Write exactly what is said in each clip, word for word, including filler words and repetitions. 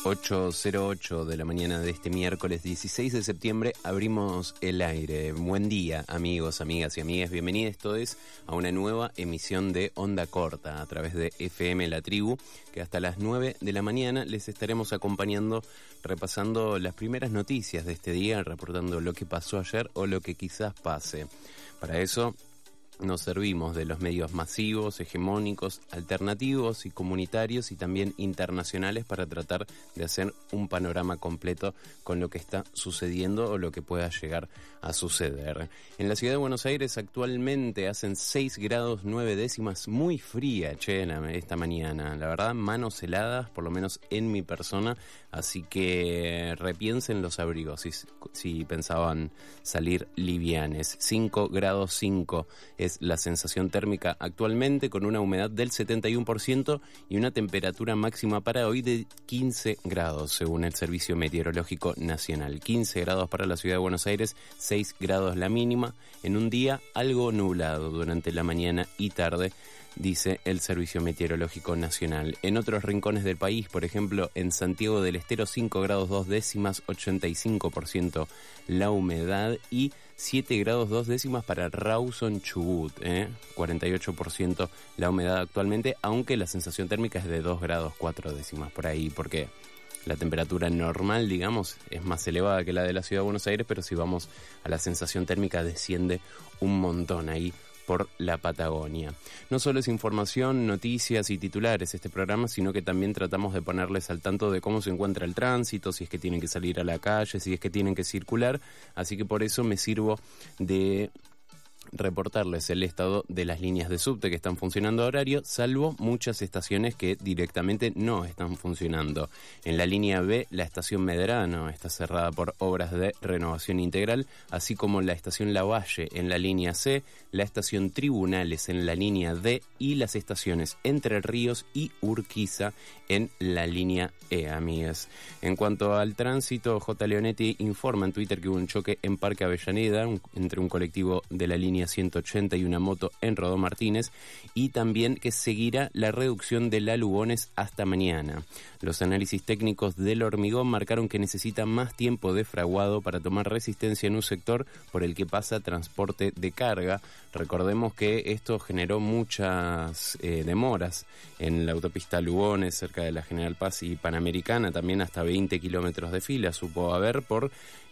ocho cero ocho de la mañana de este miércoles dieciséis de septiembre abrimos el aire. Buen día, amigos, amigas y amigas. Bienvenidos todos a una nueva emisión de Onda Corta a través de F M La Tribu, que hasta las nueve de la mañana les estaremos acompañando, repasando las primeras noticias de este día, reportando lo que pasó ayer o lo que quizás pase. Para eso nos servimos de los medios masivos, hegemónicos, alternativos y comunitarios y también internacionales para tratar de hacer un panorama completo con lo que está sucediendo o lo que pueda llegar a suceder. En la ciudad de Buenos Aires actualmente hacen seis grados nueve décimas, muy fría, che, esta mañana. La verdad, manos heladas, por lo menos en mi persona, así que repiensen los abrigos si, si pensaban salir livianes. cinco grados cinco es la sensación térmica actualmente, con una humedad del setenta y uno por ciento y una temperatura máxima para hoy de quince grados, según el Servicio Meteorológico Nacional. quince grados para la ciudad de Buenos Aires, seis grados la mínima, en un día algo nublado durante la mañana y tarde, dice el Servicio Meteorológico Nacional. En otros rincones del país, por ejemplo, en Santiago del Estero, cinco grados dos décimas, ochenta y cinco por ciento la humedad, y siete grados dos décimas para Rawson, Chubut, ¿eh? cuarenta y ocho por ciento la humedad actualmente, aunque la sensación térmica es de dos grados cuatro décimas por ahí, porque la temperatura normal, digamos, es más elevada que la de la ciudad de Buenos Aires, pero si vamos a la sensación térmica desciende un montón ahí por la Patagonia. No solo es información, noticias y titulares este programa, sino que también tratamos de ponerles al tanto de cómo se encuentra el tránsito, si es que tienen que salir a la calle, si es que tienen que circular, así que por eso me sirvo de reportarles el estado de las líneas de subte que están funcionando a horario, salvo muchas estaciones que directamente no están funcionando. En la línea B, la estación Medrano está cerrada por obras de renovación integral, así como la estación Lavalle en la línea C, la estación Tribunales en la línea D y las estaciones Entre Ríos y Urquiza en la línea E, amigas. En cuanto al tránsito, J. Leonetti informa en Twitter que hubo un choque en Parque Avellaneda un, entre un colectivo de la línea ciento ochenta y una moto en Rodó Martínez, y también que seguirá la reducción de la Lugones hasta mañana. Los análisis técnicos del hormigón marcaron que necesita más tiempo de fraguado para tomar resistencia en un sector por el que pasa transporte de carga. Recordemos que esto generó muchas eh, demoras en la autopista Lugones, cerca de la General Paz y Panamericana, también hasta veinte kilómetros de fila supo haber por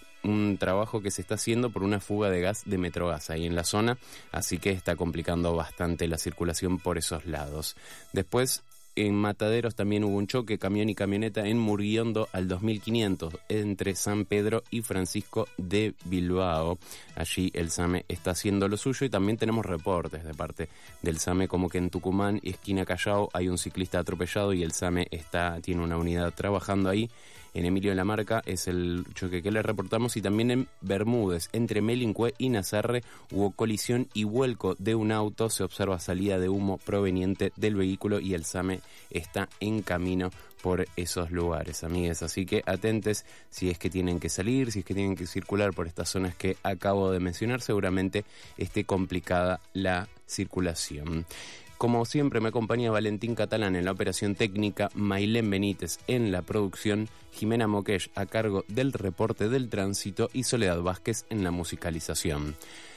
un trabajo que se está haciendo por una fuga de gas de Metrogas ahí en la zona, así que está complicando bastante la circulación por esos lados. Después, en Mataderos también hubo un choque, camión y camioneta en Murguiondo al dos mil quinientos, entre San Pedro y Francisco de Bilbao. Allí el SAME está haciendo lo suyo, y también tenemos reportes de parte del SAME, como que en Tucumán, esquina Callao, hay un ciclista atropellado y el SAME está, tiene una unidad trabajando ahí. En Emilio Lamarca es el choque que le reportamos, y también en Bermúdez, entre Melincue y Nazarre, hubo colisión y vuelco de un auto. Se observa salida de humo proveniente del vehículo y el SAME está en camino por esos lugares, amigues. Así que atentes si es que tienen que salir, si es que tienen que circular por estas zonas que acabo de mencionar. Seguramente esté complicada la circulación. Como siempre, me acompaña Valentín Catalán en la operación técnica, Mailén Benítez en la producción, Jimena Moquesh a cargo del reporte del tránsito y Soledad Vázquez en la musicalización.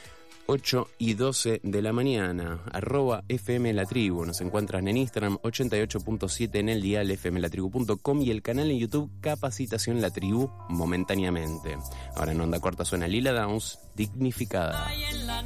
ocho y doce de la mañana, arroba F M La Tribu. Nos encuentran en Instagram, ochenta y ocho punto siete en el dial, f m la tribu punto com, y el canal en YouTube, Capacitación La Tribu, momentáneamente. Ahora en Onda Corta suena Lila Downs, Dignificada.